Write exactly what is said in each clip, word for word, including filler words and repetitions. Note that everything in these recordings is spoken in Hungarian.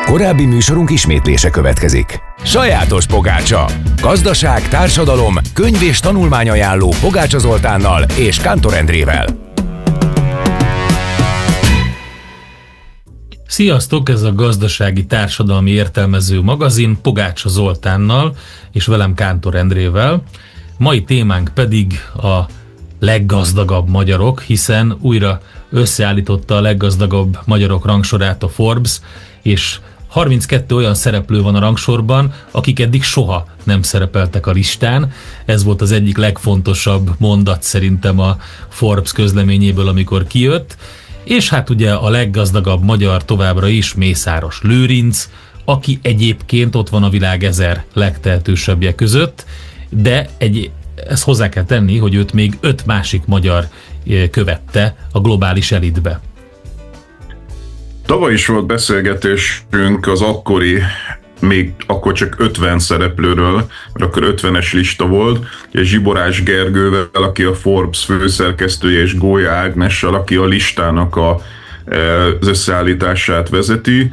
Korábbi műsorunk ismétlése következik. Sajátos pogácsa. Gazdaság, társadalom, könyv és tanulmányajánló Pogácsa Zoltánnal és Kántor Endrével. Sziasztok, ez a gazdasági társadalmi értelmező magazin Pogácsa Zoltánnal és velem Kántor Endrével. Mai témánk pedig a leggazdagabb magyarok, hiszen újra összeállította a leggazdagabb magyarok rangsorát a Forbes, és harminckettő olyan szereplő van a rangsorban, akik eddig soha nem szerepeltek a listán. Ez volt az egyik legfontosabb mondat szerintem a Forbes közleményéből, amikor kijött. És hát ugye a leggazdagabb magyar továbbra is Mészáros Lőrinc, aki egyébként ott van a világ ezer legtehetősebbje között, de egy, ezt hozzá kell tenni, hogy őt még öt másik magyar követte a globális elitbe. Tavaly is volt beszélgetésünk az akkori, még akkor csak ötven szereplőről, mert akkor ötvenes lista volt, és Zsiborás Gergővel, aki a Forbes főszerkesztője, és Gólya Ágnessel, aki a listának a, az összeállítását vezeti.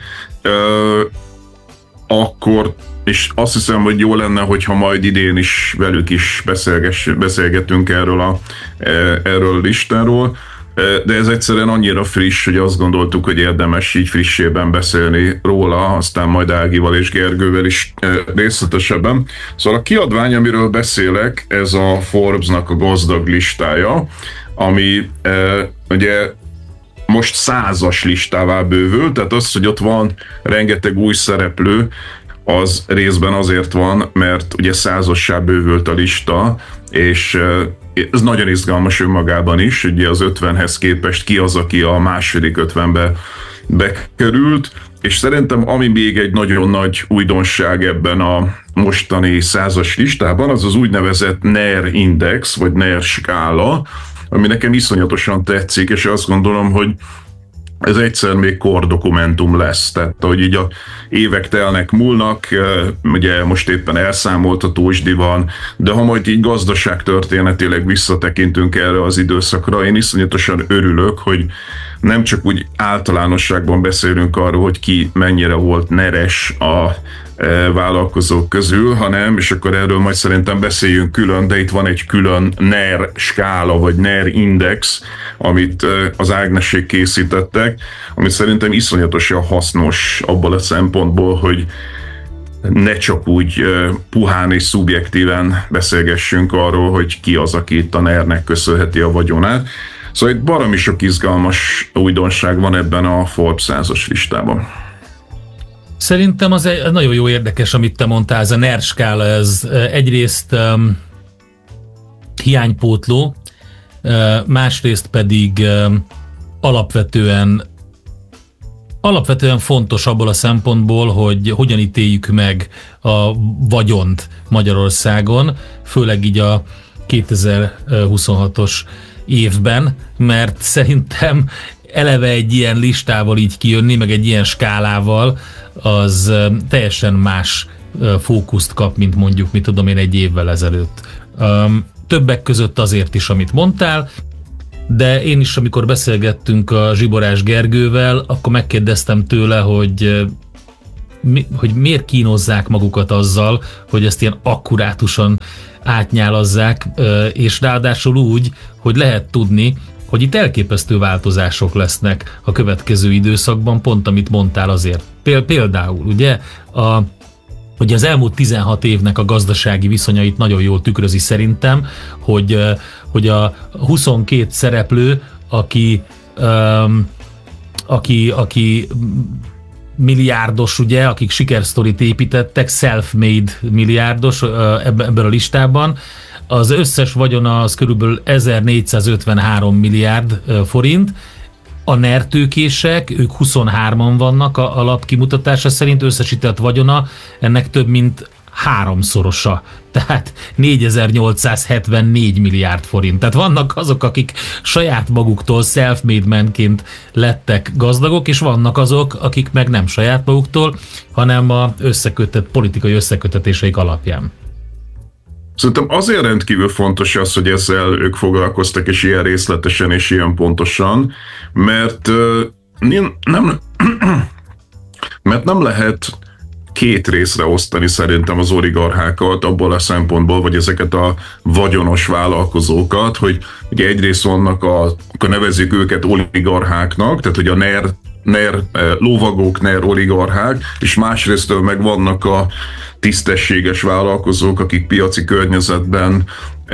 Akkor, és azt hiszem, hogy jó lenne, hogyha majd idén is velük is beszélgetünk erről a, erről a listáról. De ez egyszerűen annyira friss, hogy azt gondoltuk, hogy érdemes így frissében beszélni róla, aztán majd Ágival és Gergővel is részletesebben. Szóval a kiadvány, amiről beszélek, ez a Forbes-nak a gazdag listája, ami ugye most százas listává bővül, tehát az, hogy ott van rengeteg új szereplő, az részben azért van, mert ugye százassá bővült a lista, és ez nagyon izgalmas önmagában is, ugye az ötvenhez képest ki az, aki a második ötvenbe bekerült, és szerintem ami még egy nagyon nagy újdonság ebben a mostani százas listában, az az úgynevezett en e er index, vagy en e er skála, ami nekem iszonyatosan tetszik, és azt gondolom, hogy ez egyszer még kordokumentum lesz, tehát hogy így a évek telnek múlnak, ugye most éppen elszámoltatós van, de ha majd így gazdaságtörténetileg visszatekintünk erre az időszakra, én iszonyatosan örülök, hogy nem csak úgy általánosságban beszélünk arról, hogy ki mennyire volt neres a vállalkozók közül, hanem, és akkor erről majd szerintem beszéljünk külön, de itt van egy külön en e er skála, vagy en e er index, amit az Ágnesék készítettek, amit szerintem iszonyatosan hasznos abban a szempontból, hogy ne csak úgy puhán és szubjektíven beszélgessünk arról, hogy ki az, aki itt a en e er-nek köszönheti a vagyonát. Szóval itt baromi sok izgalmas újdonság van ebben a Forbes százas listában. Szerintem az egy, nagyon jó érdekes, amit te mondtál, ez a en e er skála, ez egyrészt um, hiánypótló, uh, másrészt pedig um, alapvetően alapvetően fontos abból a szempontból, hogy hogyan ítéljük meg a vagyont Magyarországon, főleg így a kétezer-huszonhatos évben, mert szerintem eleve egy ilyen listával így kijönni, meg egy ilyen skálával, az teljesen más fókuszt kap, mint mondjuk, mit tudom én, egy évvel ezelőtt. Többek között azért is, amit mondtál, de én is, amikor beszélgettünk a Zsiborás Gergővel, akkor megkérdeztem tőle, hogy, hogy miért kínozzák magukat azzal, hogy ezt ilyen akkurátusan átnyálazzák, és ráadásul úgy, hogy lehet tudni, hogy itt elképesztő változások lesznek a következő időszakban, pont amit mondtál azért. Például, ugye, a, ugye az elmúlt tizenhat évnek a gazdasági viszonyait nagyon jól tükrözi szerintem, hogy, hogy a huszonkét szereplő, aki, um, aki, aki milliárdos, ugye, akik sikersztorit építettek, self-made milliárdos ebben a listában, az összes vagyona az körülbelül ezernégyszázötvenhárom milliárd forint, a en e er tőkések, ők huszonhárman vannak a, a lap kimutatása szerint, összesített vagyona ennek több mint háromszorosa, tehát négyezer-nyolcszázhetvennégy milliárd forint. Tehát vannak azok, akik saját maguktól self-made manként lettek gazdagok, és vannak azok, akik meg nem saját maguktól, hanem a összekötett, politikai összekötetéseik alapján. Szerintem azért rendkívül fontos az, hogy ezzel ők foglalkoztak, és ilyen részletesen és ilyen pontosan, mert uh, nem, mert mert nem lehet két részre osztani szerintem az oligarchákat abból a szempontból, vagy ezeket a vagyonos vállalkozókat, hogy ugye egyrészt vannak, a, akkor nevezzük őket oligarcháknak, tehát hogy a NER, NER lovagok, NER oligarchák, és másrésztől meg vannak a tisztességes vállalkozók, akik piaci környezetben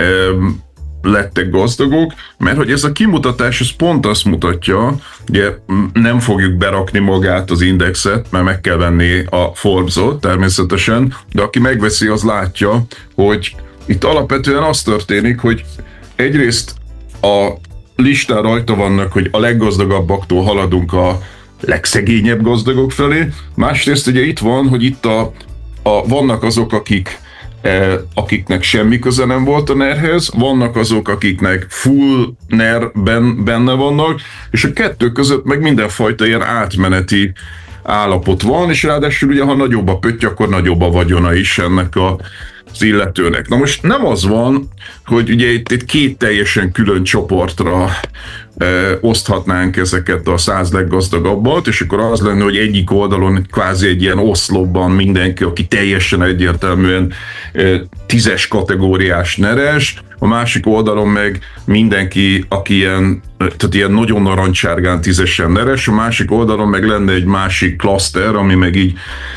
lettek gazdagok, mert hogy ez a kimutatás, ez pont azt mutatja, ugye nem fogjuk berakni magát az indexet, mert meg kell venni a Forbes-ot természetesen, de aki megveszi, az látja, hogy itt alapvetően az történik, hogy egyrészt a listán rajta vannak, hogy a leggazdagabbaktól haladunk a legszegényebb gazdagok felé, másrészt ugye itt van, hogy itt a, a, vannak azok, akik akiknek semmi köze nem volt a NER-hez, vannak azok, akiknek full NER ben, benne vannak, és a kettő között meg mindenfajta ilyen átmeneti állapot van, és ráadásul ugye, ha nagyobb a pötty, akkor nagyobb a vagyona is ennek a, az illetőnek. Na most nem az van, hogy ugye itt, itt két teljesen külön csoportra e, oszthatnánk ezeket a száz leggazdagabbat, és akkor az lenne, hogy egyik oldalon kvázi egy ilyen oszlopban mindenki, aki teljesen egyértelműen e, tízes kategóriás neres, a másik oldalon meg mindenki, aki ilyen, tehát ilyen nagyon narancsárgán tízesen neres, a másik oldalon meg lenne egy másik klaszter, ami meg így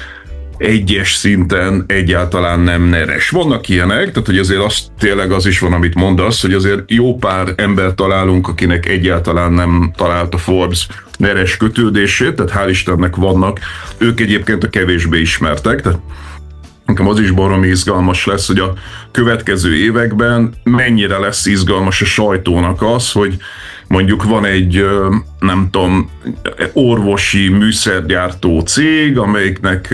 egyes szinten egyáltalán nem neres. Vannak ilyenek, tehát hogy azért az, tényleg az is van, amit mondasz, hogy azért jó pár ember találunk, akinek egyáltalán nem talált a Forbes neres kötődését, tehát hál' Istennek vannak, ők egyébként a kevésbé ismertek, tehát nekem az is baromi izgalmas lesz, hogy a következő években mennyire lesz izgalmas a sajtónak az, hogy mondjuk van egy, nem tudom, orvosi műszergyártó cég, amelyiknek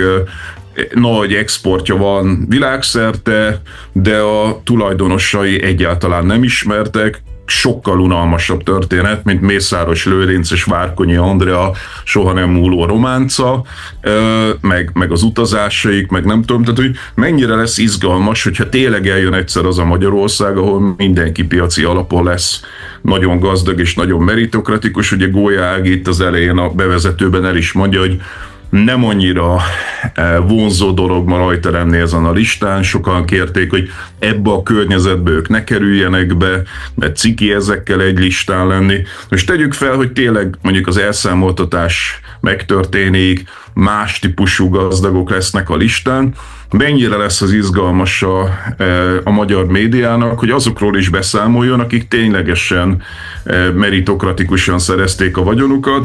nagy exportja van világszerte, de a tulajdonosai egyáltalán nem ismertek, sokkal unalmasabb történet, mint Mészáros Lőrinc és Várkonyi Andrea soha nem múló románca, meg, meg az utazásaik, meg nem tudom, tehát hogy mennyire lesz izgalmas, hogyha tényleg eljön egyszer az a Magyarország, ahol mindenki piaci alapon lesz nagyon gazdag és nagyon meritokratikus. Ugye Gólya Ági itt az elején a bevezetőben el is mondja, hogy nem annyira vonzó dolog ma rajta lenni ezen a listán. Sokan kérték, hogy ebbe a környezetbe ők ne kerüljenek be, mert ciki ezekkel egy listán lenni. Most tegyük fel, hogy tényleg mondjuk az elszámoltatás megtörténik, más típusú gazdagok lesznek a listán. Mennyire lesz az izgalmas a, a magyar médiának, hogy azokról is beszámoljon, akik ténylegesen meritokratikusan szerezték a vagyonukat,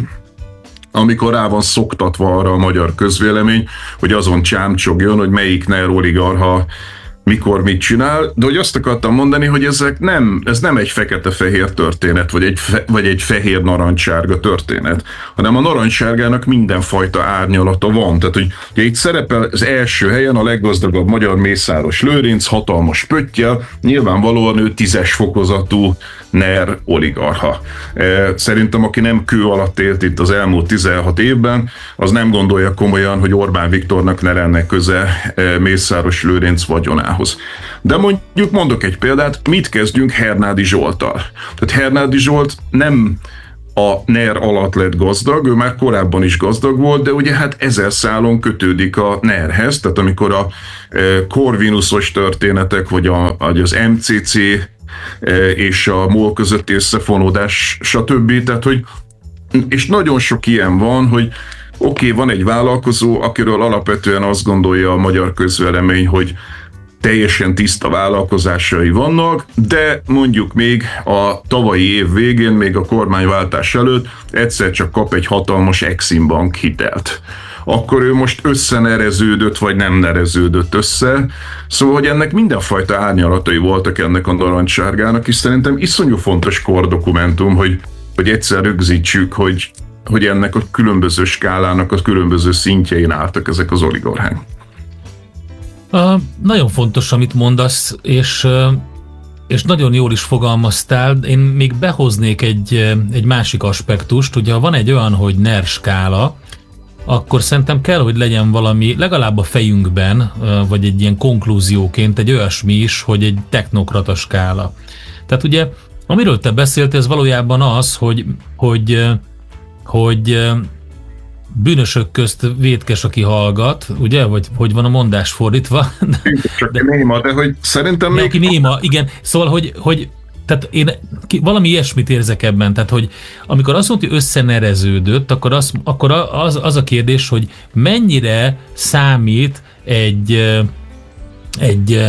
amikor rá van szoktatva arra a magyar közvélemény, hogy azon csámcsogjon, hogy melyik NER oligarcha mikor mit csinál, de hogy azt akartam mondani, hogy ezek nem, ez nem egy fekete-fehér történet, vagy egy, fe, vagy egy fehér-narancsárga történet, hanem a narancssárgának mindenfajta árnyalata van. Tehát, hogy ugye itt szerepel az első helyen a leggazdagabb magyar Mészáros Lőrinc, hatalmas pöttyel, nyilvánvalóan ő tízes fokozatú NER oligarcha. Szerintem, aki nem kő alatt élt itt az elmúlt tizenhat évben, az nem gondolja komolyan, hogy Orbán Viktornak ne lenne köze Mészáros Lőrinc vagyonához. De mondjuk mondok egy példát, mit kezdjünk Hernádi Zsolttal? Tehát Hernádi Zsolt nem a NER alatt lett gazdag, ő már korábban is gazdag volt, de ugye hát ezer szálon kötődik a NER-hez, tehát amikor a Corvinusos történetek, vagy, a, vagy az em cé cé és a MOL közötti összefonódás, stb. Tehát, hogy, és nagyon sok ilyen van, hogy oké, okay, van egy vállalkozó, akiről alapvetően azt gondolja a magyar közvélemény, hogy teljesen tiszta vállalkozásai vannak, de mondjuk még a tavalyi év végén, még a kormányváltás előtt egyszer csak kap egy hatalmas Exim Bank hitelt. Akkor ő most összenereződött, vagy nem nereződött össze. Szóval, hogy ennek mindenfajta árnyalatai voltak ennek a narancssárgának, és szerintem iszonyú fontos kordokumentum, hogy, hogy egyszer rögzítsük, hogy, hogy ennek a különböző skálának a különböző szintjein álltak ezek az oligarchák. Uh, nagyon fontos, amit mondasz, és, uh, és nagyon jól is fogalmaztál. Én még behoznék egy, egy másik aspektust. Ugye, ha van egy olyan, hogy NER skála, akkor szerintem kell, hogy legyen valami, legalább a fejünkben, uh, vagy egy ilyen konklúzióként egy olyasmi is, hogy egy technokrata skála. Tehát ugye, amiről te beszéltél, ez valójában az, hogy, hogy, hogy bűnösök közt vétkes, aki hallgat, ugye? Vagy hogy van a mondás fordítva? Csak de, néma, de hogy szerintem még... még... Aki néma, igen. Szóval, hogy, hogy tehát én valami ilyesmit érzek ebben, tehát hogy amikor azt mondta, hogy összenereződött, akkor, az, akkor az, az a kérdés, hogy mennyire számít egy, egy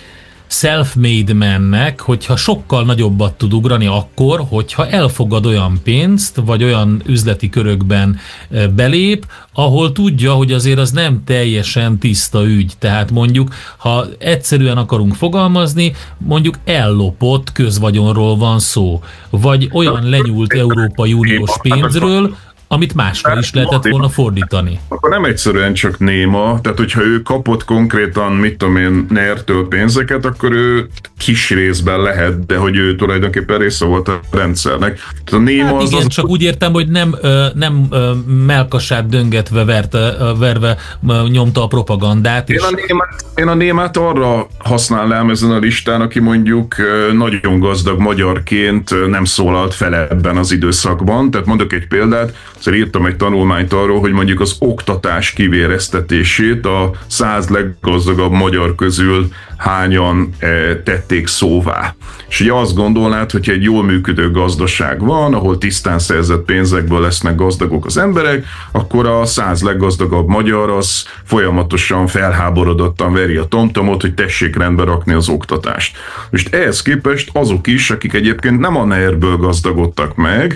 self-made mannek, hogyha sokkal nagyobbat tud ugrani akkor, hogyha elfogad olyan pénzt, vagy olyan üzleti körökben belép, ahol tudja, hogy azért az nem teljesen tiszta ügy. Tehát mondjuk, ha egyszerűen akarunk fogalmazni, mondjuk ellopott közvagyonról van szó, vagy olyan lenyúlt Európai Uniós pénzről, amit másra is lehetett volna fordítani. Akkor nem egyszerűen csak néma, tehát hogyha ő kapott konkrétan, mit tudom én, NER-től pénzeket, akkor ő kis részben lehet, de hogy ő tulajdonképpen része volt a rendszernek. Tehát a néma hát az igen, az... csak úgy értem, hogy nem, nem melkasát döngetve verte, verve nyomta a propagandát. Én, És... a némát, én a némát arra használnám ezen a listán, aki mondjuk nagyon gazdag magyarként nem szólalt fel ebben az időszakban. Tehát mondok egy példát, szóval írtam egy tanulmányt arról, hogy mondjuk az oktatás kivéreztetését a száz leggazdagabb magyar közül hányan tették szóvá. És ugye azt gondolnád, hogy egy jól működő gazdaság van, ahol tisztán szerzett pénzekből lesznek gazdagok az emberek, akkor a száz leggazdagabb magyar az folyamatosan felháborodottan veri a tomtomot, hogy tessék rendbe rakni az oktatást. Most ehhez képest azok is, akik egyébként nem a NER-ből gazdagodtak meg,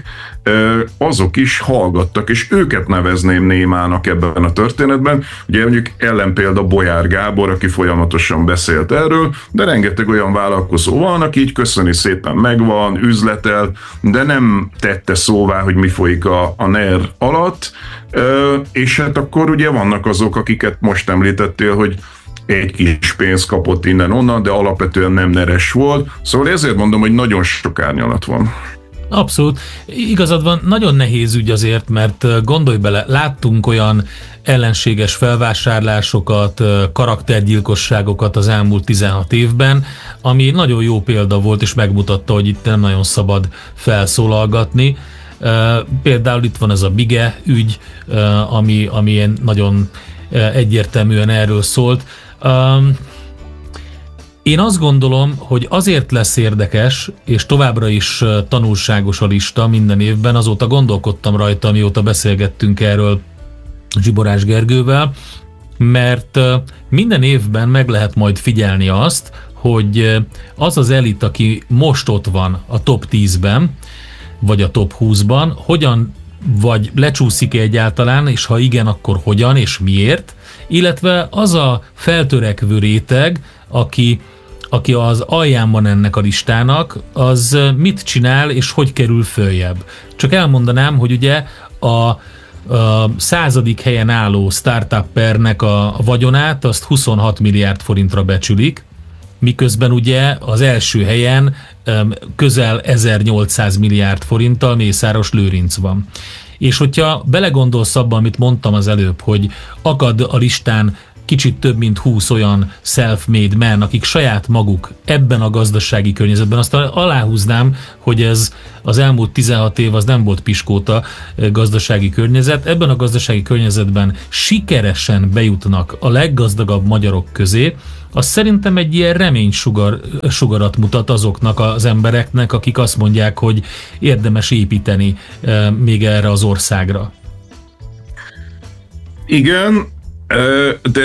azok is hallgattak, és őket nevezném némának ebben a történetben. Ugye mondjuk ellenpélda Bolyár Gábor, aki folyamatosan beszélt erről, de rengeteg olyan vállalkozó van, aki így köszöni szépen megvan, üzletel, de nem tette szóvá, hogy mi folyik a, a NER alatt, és hát akkor ugye vannak azok, akiket most említettél, hogy egy kis pénzt kapott innen-onnan, de alapvetően nem neres volt. Szóval ezért mondom, hogy nagyon sok árnyalat van. Abszolút. Igazad van, nagyon nehéz ügy azért, mert gondolj bele, láttunk olyan ellenséges felvásárlásokat, karaktergyilkosságokat az elmúlt tizenhat évben, ami nagyon jó példa volt, és megmutatta, hogy itt nem nagyon szabad felszólalgatni. Például itt van ez a Bige ügy, ami, ami nagyon egyértelműen erről szólt. Én azt gondolom, hogy azért lesz érdekes, és továbbra is tanulságos a lista minden évben, azóta gondolkodtam rajta, mióta beszélgettünk erről Zsiborás Gergővel, mert minden évben meg lehet majd figyelni azt, hogy az az elit, aki most ott van a top tízben, vagy a top húszban, hogyan vagy lecsúszik egyáltalán, és ha igen, akkor hogyan és miért, illetve az a feltörekvő réteg, aki aki az alján van ennek a listának, az mit csinál és hogy kerül följebb. Csak elmondanám, hogy ugye a, a századik helyen álló startuppernek a vagyonát azt huszonhat milliárd forintra becsülik, miközben ugye az első helyen közel ezernyolcszáz milliárd forinttal Mészáros Lőrinc van. És hogyha belegondolsz abba, amit mondtam az előbb, hogy akad a listán kicsit több mint húsz olyan self-made man, akik saját maguk ebben a gazdasági környezetben, azt aláhúznám, hogy ez az elmúlt tizenhat év az nem volt piskóta gazdasági környezet, ebben a gazdasági környezetben sikeresen bejutnak a leggazdagabb magyarok közé, az szerintem egy ilyen reménysugar, sugarat mutat azoknak az embereknek, akik azt mondják, hogy érdemes építeni még erre az országra. Igen, de